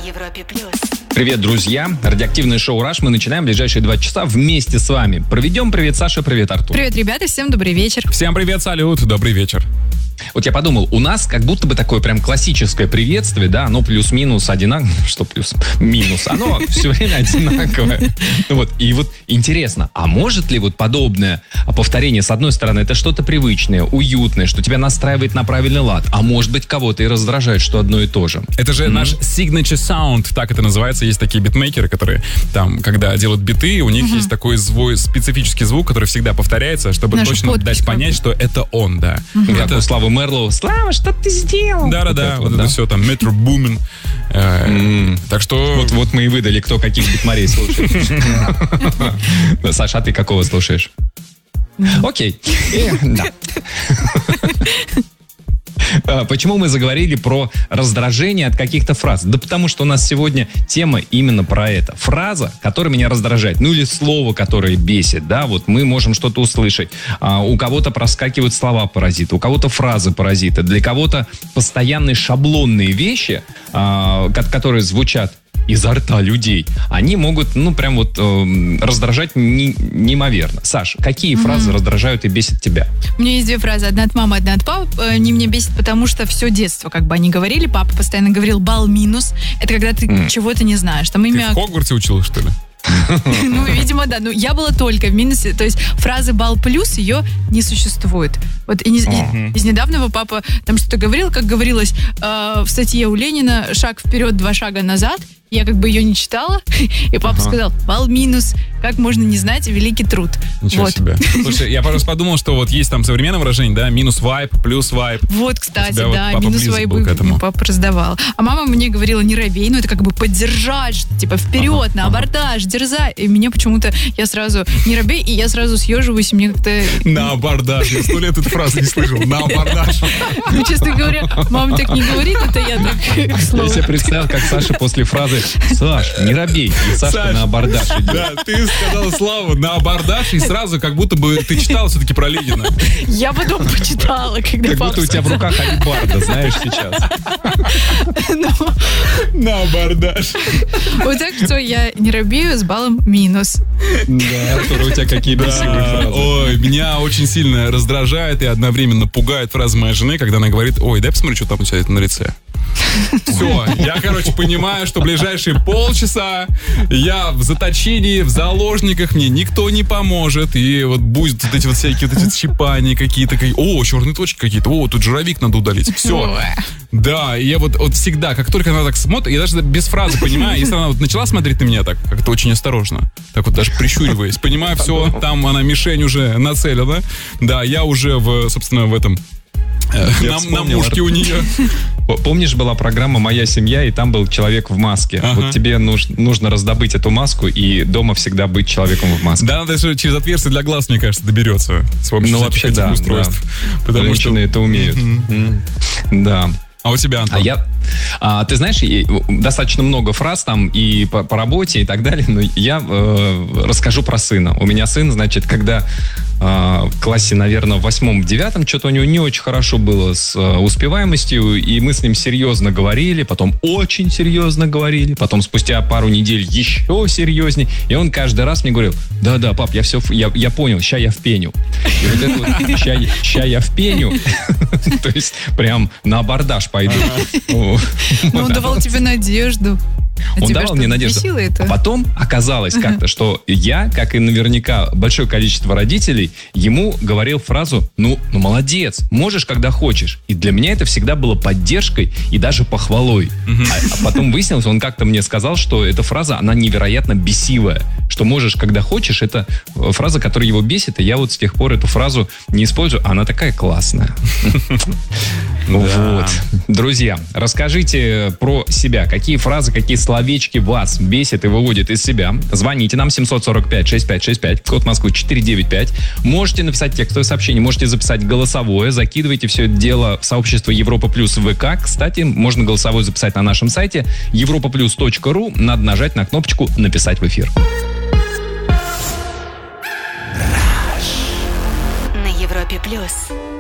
Европе плюс. Привет, друзья. Радиоактивное шоу «Раш» мы начинаем в ближайшие 2 часа вместе с вами. Проведем. Привет, Саша, привет, Артур. Привет, ребята, всем добрый вечер. Всем привет, салют, добрый вечер. Вот я подумал, у нас как будто бы такое прям классическое приветствие, да, оно плюс-минус одинаковое, что плюс-минус, оно все время одинаковое. И вот интересно, а может ли вот подобное повторение, с одной стороны, это что-то привычное, уютное, что тебя настраивает на правильный лад, а может быть кого-то и раздражает, что одно и то же? Это же наш signature sound, так это называется. Есть такие битмейкеры, которые там, когда делают биты, у них есть такой специфический звук, который всегда повторяется, чтобы Наша точно дать понять, что это он, да. Как у Славы Мерлоу. Слава, что ты сделал? Да-да-да, вот это все там, Metro Boomin. Так что... Вот мы и выдали, кто каких битмарей слушает. Саша, а ты какого слушаешь? Окей. Да. Почему мы заговорили про раздражение от каких-то фраз? Да потому что у нас сегодня тема именно про это. Фраза, которая меня раздражает, ну или слово, которое бесит, да, вот мы можем что-то услышать. У кого-то проскакивают слова-паразиты, у кого-то фразы-паразиты, для кого-то постоянные шаблонные вещи, которые звучат изо рта людей, они могут, прям вот раздражать неимоверно. Саш, какие фразы раздражают и бесят тебя? У меня есть 2 фразы. Одна от мамы, одна от папы. Они меня бесят, потому что все детство, как бы они говорили. Папа постоянно говорил бал минус. Это когда ты чего-то не знаешь. Там Ты в Хогвартсе училась, что ли? Ну, видимо, да. Ну, я была только в минусе. То есть фразы бал плюс, ее не существует. Вот из недавнего папа там что-то говорил, как говорилось в статье у Ленина: шаг вперед, 2 шага назад. Я как бы ее не читала, и папа сказал: бал минус, как можно не знать великий труд. Ничего себе. Слушай, я просто подумал, что вот есть там современное выражение, да, минус вайп, плюс вайп. Вот, кстати, да, вот минус вайбы папа раздавал. А мама мне говорила: не робей, это как бы поддержать, что типа вперед, на абордаж, дерзай. И мне почему-то, я сразу не робей, и я сразу съеживаюсь, и мне как-то... На абордаж, я 100 лет эту фразу не слышал, на абордаж. Ну, честно говоря, мама так не говорит, это я так к слову. Я себе представил, как Саша после фразы: Саш, не робей, и Сашка на абордаж идет. Да, ты сказала Слава на абордаж, и сразу как будто бы ты читала все-таки про Ленина. Я потом почитала, когда как папа будто у тебя в руках алибарда, знаешь, сейчас. На абордаж. Вот так что я не робею, с баллом минус. Да, Артур, у тебя какие бесивые фразы. Ой, меня очень сильно раздражает и одновременно пугает фраза моей жены, когда она говорит: ой, дай посмотрю, что там у тебя на лице. Все, я, понимаю, что ближайшие полчаса я в заточении, в заложниках, мне никто не поможет, и вот будет вот эти вот всякие вот эти щипания какие-то, о, черные точки какие-то, о, тут жировик надо удалить, все. Да, и я вот всегда, как только она так смотрит, я даже без фразы понимаю, если она вот начала смотреть на меня так, как-то очень осторожно, так вот даже прищуриваясь, понимаю, все, там она мишень уже нацелена, да, я уже собственно, в этом... На мушке у нее. Помнишь, была программа «Моя семья», и там был человек в маске. Вот тебе нужно раздобыть эту маску и дома всегда быть человеком в маске. Да, надо через отверстие для глаз, мне кажется, доберется. С помощью вообще, да, устройств. Да. Потому женщины это умеют. Да. А у тебя, Антон? Ты знаешь, достаточно много фраз там и по работе и так далее, но я расскажу про сына. У меня сын, значит, когда в классе, наверное, в 8-9, что-то у него не очень хорошо было с успеваемостью, и мы с ним серьезно говорили, потом очень серьезно говорили, потом спустя пару недель еще серьезнее, и он каждый раз мне говорил: да, пап, я понял, ща я впеню. И вот это вот ща я впеню, то есть прям на абордаж пойду. Но он давал тебе надежду. Он давал мне надежду. А потом оказалось как-то, что я, как и наверняка большое количество родителей, ему говорил фразу: ну молодец, можешь, когда хочешь. И для меня это всегда было поддержкой и даже похвалой. А потом выяснилось, он как-то мне сказал, что эта фраза, она невероятно бесивая. Что можешь, когда хочешь, это фраза, которая его бесит, и я вот с тех пор эту фразу не использую. Она такая классная. Вот. Друзья, расскажите про себя. Какие фразы, какие словечки вас бесят и выводят из себя. Звоните нам 745-6565, код Москвы 495. Можете написать текстовое сообщение, можете записать голосовое. Закидывайте все это дело в сообщество Европа Плюс ВК. Кстати, можно голосовое записать на нашем сайте europaplus.ru. Надо нажать на кнопочку «Написать в эфир». На Европе Плюс.